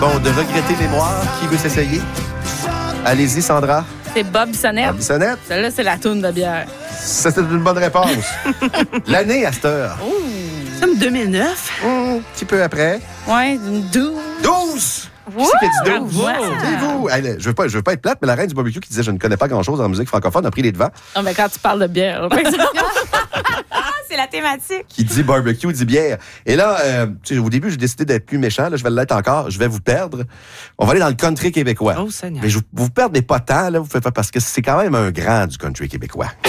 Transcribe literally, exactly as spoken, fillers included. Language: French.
Bon, de regretter mémoire, qui veut s'essayer? Allez-y, Sandra. C'est Bob Bissonnette. Bob Bissonnette. Celle-là, c'est la toune de bière. Ça, c'est une bonne réponse. L'année à cette heure. Oh. Comme deux mille neuf. Mmh, un petit peu après. Ouais, une douze. douze! Wow! Qui c'est qui a dit douze? Wow! C'est vous. Allez, je veux pas, je veux pas être plate, mais la reine du barbecue qui disait je ne connais pas grand-chose en musique francophone a pris les devants. Non, mais quand tu parles de bière, par exemple. C'est la thématique. Qui dit barbecue, dit bière. Et là, euh, tu sais, au début, j'ai décidé d'être plus méchant. Là, je vais l'être encore. Je vais vous perdre. On va aller dans le country québécois. Oh, Seigneur. Mais je vous, vous perdez pas tant, là, vous faites pas, parce que c'est quand même un grand du country québécois.